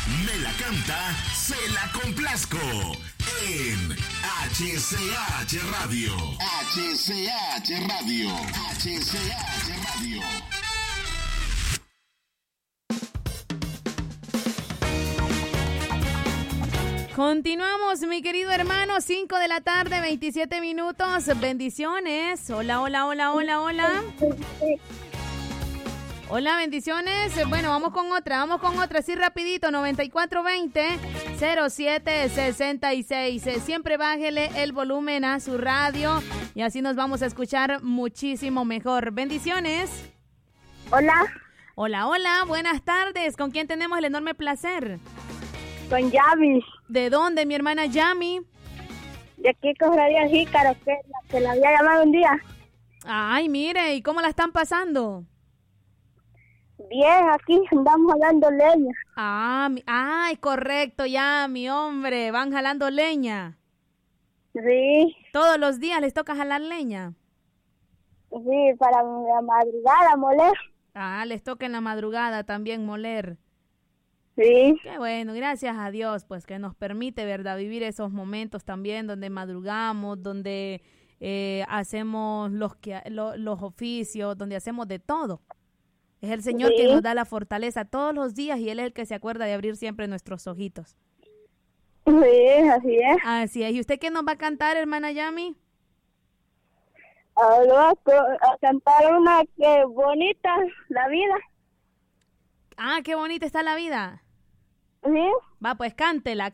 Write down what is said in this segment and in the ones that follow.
Me la canta, se la complazco. En HCH Radio. HCH Radio. HCH Radio. Continuamos, mi querido hermano, 5 de la tarde, 27 minutos. Bendiciones. Hola, hola, hola, hola, hola. Hola, bendiciones. Bueno, vamos con otra, así rapidito, 9420-0766. Siempre bájele el volumen a su radio y así nos vamos a escuchar muchísimo mejor. Bendiciones. Hola. Hola, hola, buenas tardes. ¿Con quién tenemos el enorme placer? Con Yami. ¿De dónde, mi hermana Yami? De aquí, Cofradía Jícaro, que la había llamado un día. Ay, mire, ¿y cómo la están pasando? Bien, aquí andamos jalando leña. Ay, correcto, Yami, hombre, van jalando leña. Sí. ¿Todos los días les toca jalar leña? Sí, para la madrugada, moler. Les toca en la madrugada también moler. Sí. Qué bueno, gracias a Dios, pues que nos permite, ¿verdad?, vivir esos momentos también donde madrugamos, donde hacemos los oficios, donde hacemos de todo. Es el Señor sí. que nos da la fortaleza todos los días y Él es el que se acuerda de abrir siempre nuestros ojitos. Sí, así es. Así es. ¿Y usted qué nos va a cantar, hermana Yami? Ahora a cantar una que bonita, la vida. Qué bonita está la vida. ¿Sí? Va, pues cántela.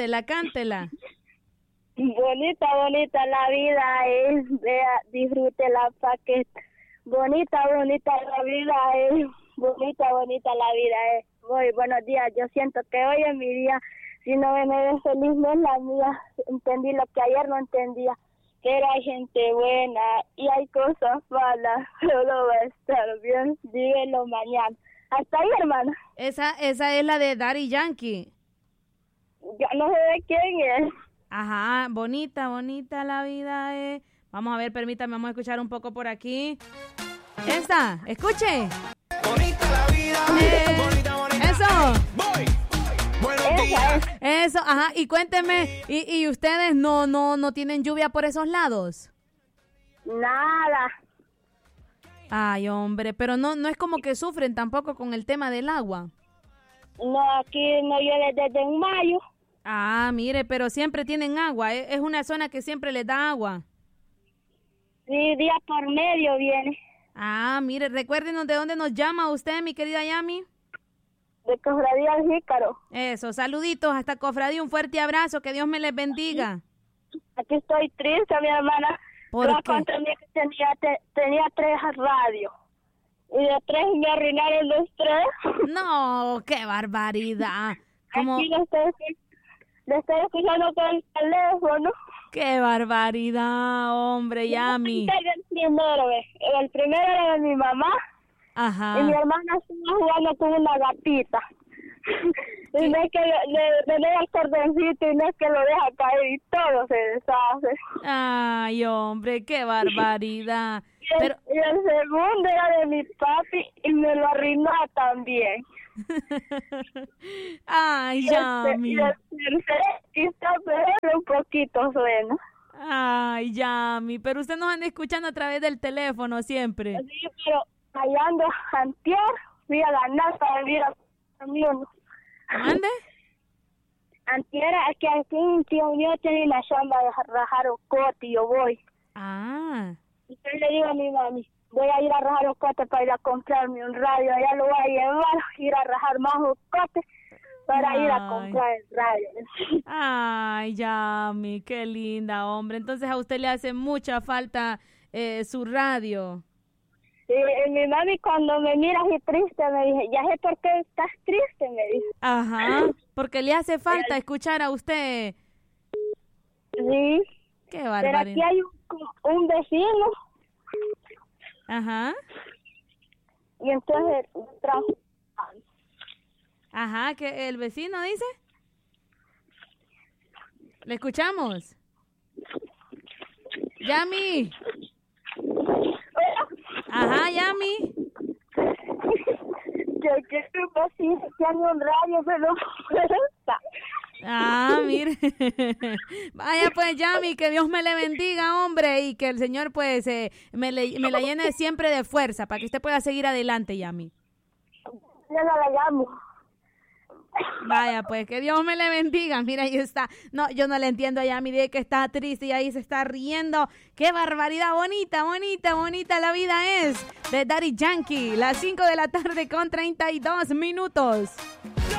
Bonita, bonita la vida es, disfrútela pa' que... Bonita la vida es, bonita la vida es. Muy buenos días, yo siento que hoy es mi día, si no me ves feliz no es la mía. Entendí lo que ayer no entendía, que hay gente buena y hay cosas malas, todo va a estar bien, vívelo mañana. Hasta ahí, hermana. Esa es la de Daddy Yankee. Ya no sé de quién es. Ajá, bonita la vida es. Vamos a ver, permítame, vamos a escuchar un poco por aquí. Esta, escuche. Bonita la vida, bonita. Eso. Voy. Buenos días. Eso, ajá, y cuénteme, ¿y ustedes no tienen lluvia por esos lados? Nada. Ay, hombre, pero no es como que sufren tampoco con el tema del agua. No, aquí no llueve desde mayo. Mire, pero siempre tienen agua, es una zona que siempre les da agua. Sí, día por medio viene. Mire, recuérdenos de dónde nos llama usted, mi querida Yami. De Cofradía Jícaro. Eso, saluditos hasta Cofradía, un fuerte abrazo, que Dios me les bendiga. Aquí estoy triste, mi hermana. ¿Por qué? Que tenía 3 radios. Y de 3 me arruinaron los 3. No, qué barbaridad. ¿Cómo? Aquí lo estoy escuchando por el teléfono. ¡Qué barbaridad, hombre, Yami! El primero era de mi mamá. Ajá. Y mi hermana estaba jugando con una gatita. Y no es que le deja el cordoncito y no es que lo deja caer y todo se deshace. Ay, hombre, qué barbaridad. Y el segundo era de mi papi y me lo arruinó también. Ay, Yami. Y el tercero está pero un poquito suena. Ay, Yami, pero usted nos anda escuchando a través del teléfono siempre. Sí, pero allá ando antier, fui a la NASA a vivir a camiones. ¿Mande? Antier, que aquí un tío mío tiene la chamba de rajar ocote y yo voy. Entonces le digo a mi mami, voy a ir a rajar ocote para ir a comprarme un radio, allá lo voy a llevar, ir a rajar más ocote para ir a comprar el radio. Ay, Yami, qué linda, hombre. Entonces a usted le hace mucha falta su radio. Y mi mami cuando me mira así triste me dice, ya sé por qué estás triste, me dice. Ajá, porque le hace falta escuchar a usted. Sí. Qué barbaridad. Pero aquí hay un vecino. Ajá. Y entonces trajo. Ajá, ¿que el vecino dice? ¿Le escuchamos? Yami. Ajá, Yami. Yo quiero que haga un radio, pero no puesta. Ah, mire. Vaya pues, Yami, que Dios me le bendiga, hombre, y que el Señor pues me la llene siempre de fuerza para que usted pueda seguir adelante, Yami. Yo no la llamo. Vaya, pues, que Dios me le bendiga. Mira, ahí está. No, yo no le entiendo a Yami de que está triste y ahí se está riendo. ¡Qué barbaridad! Bonita, bonita, bonita la vida es. De Daddy Yankee, las 5 de la tarde con 32 minutos.